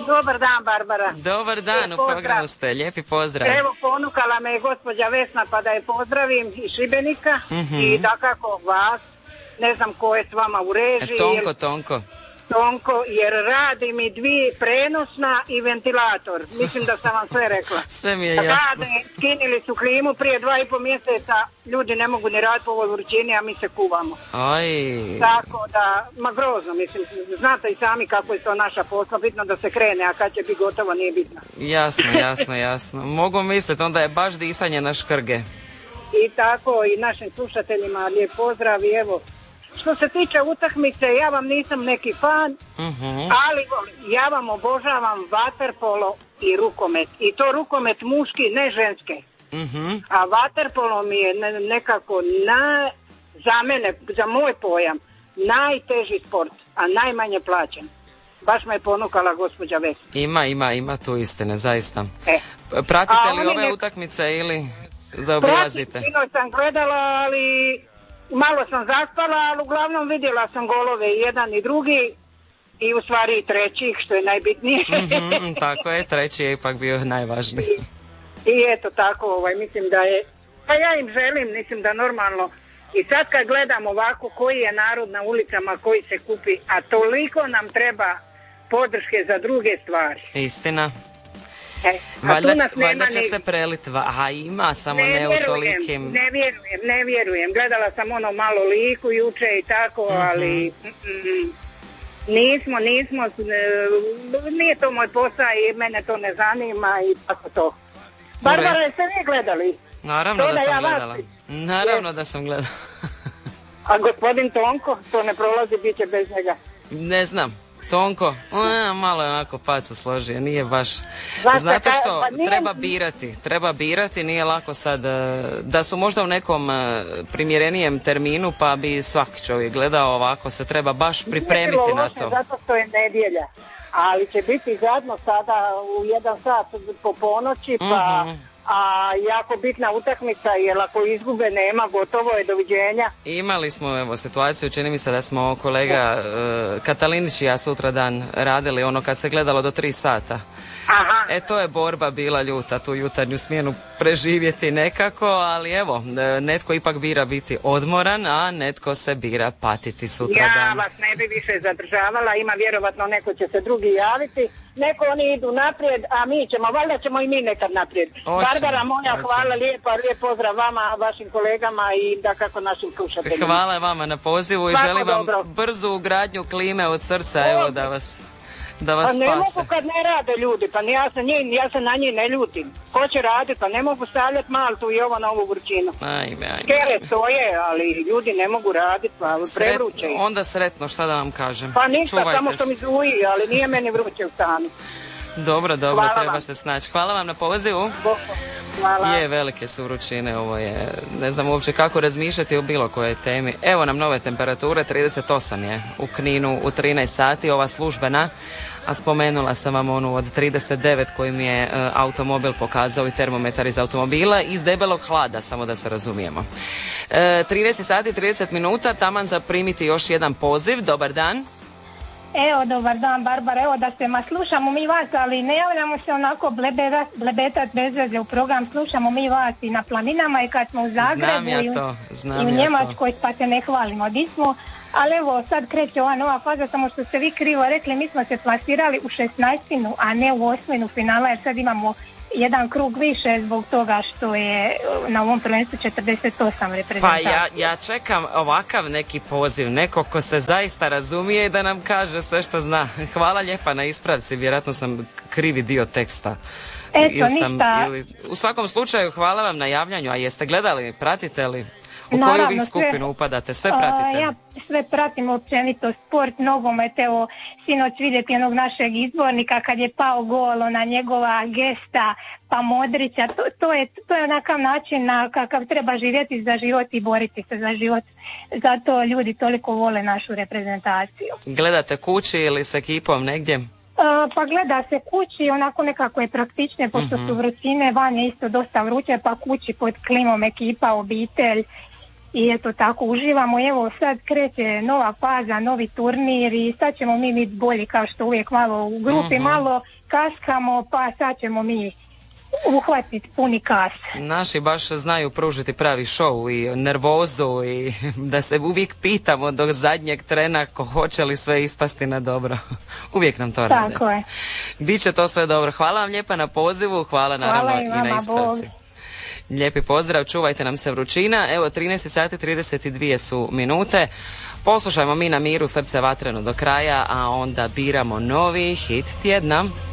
Dobar dan, Barbara. Dobar dan, u programu ste, lijepi pozdrav. Evo, ponukala me je gospođa Vesna pa da je pozdravim iz Šibenika i dakako vas, ne znam ko je s vama u režiji. Tonko, jer radi mi 2 prenosna i ventilator. Mislim da sam vam sve rekla. Sve mi je jasno. Rade, skinili su klimu prije 2,5 mjeseca, ljudi ne mogu ni raditi po ovoj vrućini, a mi se kuvamo. Aj. Tako da, grozno, mislim, znate i sami kako je to naša posla, bitno da se krene, a kad će biti gotovo nije bitno. Jasno. Mogu misliti, onda je baš disanje na škrge. I tako, i našim slušateljima lijep pozdrav i evo, što se tiče utakmice, ja vam nisam neki fan, ali ja vam obožavam vaterpolo i rukomet. I to rukomet muški, ne ženske. A vaterpolo mi je nekako za mene, za moj pojam, najteži sport, a najmanje plaćen. Baš me je ponukala gospođa Vesna. Ima tu istine, zaista. Pratite li ove utakmice ili zaobilazite? Pratim, sam gledala, ali malo sam zaspala, ali uglavnom vidjela sam golove i jedan i drugi i u stvari i treći, što je najbitnije. Tako je, treći je ipak bio najvažniji. I eto tako, mislim da je, pa ja im želim, mislim da normalno, i sad kad gledam ovako koji je narod na ulicama, koji se kupi, a toliko nam treba podrške za druge stvari. Istina. Valjda će se preliti, a ima, samo ne u tolikim. Ne vjerujem, gledala sam ono malo Liku juče i tako, ali nismo, nije to moj posao i mene to ne zanima i tako to. Barbara, jeste vi gledali? Naravno da sam gledala. A gospodin Tonko, to ne prolazi, bit će bez njega. Ne znam. Tonko, malo je onako facu složio, nije baš. Znate što, treba birati, nije lako sad, da su možda u nekom primjerenijem terminu pa bi svaki čovjek gledao, ovako se treba baš pripremiti na to. Zato što je nedjelja, ali će biti zadno sada u 1 sat po ponoći, pa a jako bitna utakmica, jer ako izgube nema, gotovo je, doviđenja. Imali smo situaciju, čini mi se da smo kolega Katalinić i ja sutradan radili ono kad se gledalo do 3 sata. Aha. To je borba bila ljuta, tu jutarnju smjenu preživjeti nekako, ali evo, netko ipak bira biti odmoran, a netko se bira patiti sutradan. Ja vas ne bi više zadržavala, ima vjerovatno neko će se drugi javiti, neko oni idu naprijed, a mi ćemo, valjda ćemo i mi nekad naprijed. Barbara moja, hvala lijepo, lijep pozdrav vama, vašim kolegama i dakako našim slušateljima. Hvala vama na pozivu i želim vam brzu ugradnju klime od srca, evo da vas spase. Pa ne mogu kad ne rade ljudi, pa ja se na njih ne ljutim. Ko će raditi, pa ne mogu stavljati maltu i ovo na ovu vrućinu. Ajme. Kere to je, ali ljudi ne mogu raditi, pa prevruće. Onda sretno, šta da vam kažem. Pa ništa, samo što mi zuji, ali nije meni vruće u stanu. Dobro, treba se snaći. Hvala vam na pozivu. Hvala. Velike su vrućine, ovo je, ne znam uopće kako razmišljati o bilo kojoj temi. Evo nam nove temperature, 38 je u Kninu u 13 sati, ova službena, a spomenula sam vam onu od 39 koji mi je automobil pokazao i termometar iz automobila iz debelog hlada, samo da se razumijemo. 13 sati, 30 minuta, taman zaprimiti još jedan poziv. Dobar dan. Evo, dobar dan, Barbara, evo da se slušamo mi vas, ali ne javljamo se onako blebetat bez veze u program, slušamo mi vas i na planinama i kad smo u Zagrebu i u Njemačkoj, pa se ne hvalimo di smo, ali evo sad kreće ova nova faza, samo što ste vi krivo rekli, mi smo se plasirali u 16. a ne u 8. finala, jer sad imamo jedan krug više zbog toga što je na ovom prvenstvu 48 reprezentacija. Pa ja čekam ovakav neki poziv, neko ko se zaista razumije i da nam kaže sve što zna. Hvala lijepa na ispravci, vjerojatno sam krivi dio teksta. Ništa. U svakom slučaju hvala vam na javljanju, a jeste gledali, pratite li? U koju vi skupinu upadate? Sve pratite? Ja sve pratim općenito, sport, nogomet, evo sinoć vidjeti jednog našeg izbornika kad je pao gol, ona njegova gesta, pa Modrića, to je onakav način na kakav treba živjeti za život i boriti se za život. Zato ljudi toliko vole našu reprezentaciju. Gledate kući ili s ekipom negdje? Pa gleda se kući, onako nekako je praktičnije, pošto su vrućine, van je isto dosta vruće, pa kući pod klimom, ekipa, obitelj. i eto tako uživamo. Evo sad kreće nova faza, novi turnir i sad ćemo mi biti bolji kao što uvijek, malo u grupi, malo kaskamo, pa sad ćemo mi uhvatiti puni kas. Naši baš znaju pružiti pravi show i nervozu i da se uvijek pitamo do zadnjeg trena hoće li sve ispasti na dobro. Uvijek nam to rade. Tako je. Biće to sve dobro. Hvala vam lijepa na pozivu, hvala naravno i na ispravci. Lijepi pozdrav, čuvajte nam se vrućina. Evo 13 sati 32 su minute. Poslušajmo mi na miru Srce vatreno do kraja, a onda biramo novi hit tjedna.